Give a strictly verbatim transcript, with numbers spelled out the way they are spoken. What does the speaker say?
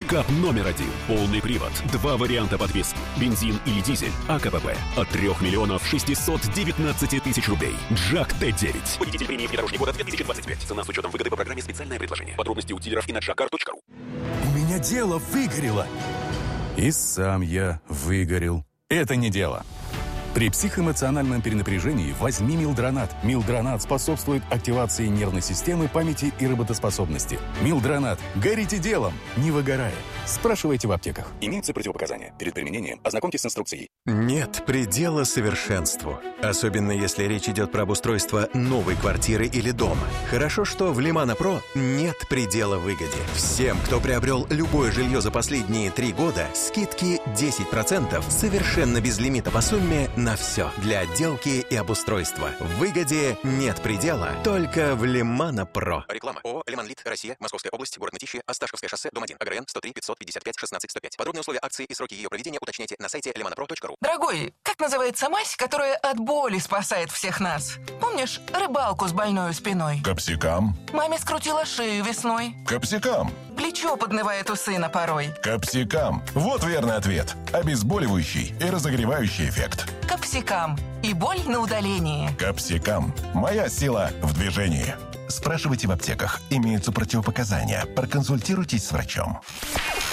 Пикап номер один. Полный привод. Два варианта подвески. Бензин или дизель. АКПП. От трех миллионов шестисот девятнадцати тысяч рублей. Джак Т девять. Победитель премии «Внедорожник года» две тысячи двадцать пять. Цена с учетом выгоды по программе «Специальное предложение». Подробности у дилеров и на джакар точка ру. У меня дело выгорело. И сам я выгорел. Это не дело. При психоэмоциональном перенапряжении возьми Милдронат. Милдронат способствует активации нервной системы, памяти и работоспособности. Милдронат. Горите делом, не выгорая. Спрашивайте в аптеках. Имеются противопоказания. Перед применением ознакомьтесь с инструкцией. Нет предела совершенству. Особенно если речь идет про обустройство новой квартиры или дома. Хорошо, что в Лимана Про нет предела выгоде. Всем, кто приобрел любое жилье за последние три года, скидки десять процентов совершенно без лимита по сумме на все. Для отделки и обустройства. В выгоде нет предела, только в Лимана Про. Реклама. ООО «Лиманлит. Россия. Московская область. Город Мытищи. Осташковское шоссе. Дом один. АГРН сто три пятьсот пятьдесят пять шестнадцать сто пять. Подробные условия акции и сроки ее проведения уточняйте на сайте лиманапро точка ру. Дорогой, как называется мазь, которая от боли спасает всех нас? Помнишь рыбалку с больной спиной? Капсикам. Маме скрутила шею весной. Капсикам. Плечо поднывает у сына порой. Капсикам. Вот верный ответ. Обезболивающий и разогревающий эффект. Капсикам. И боль на удалении. Капсикам. Моя сила в движении. Спрашивайте в аптеках. Имеются противопоказания. Проконсультируйтесь с врачом.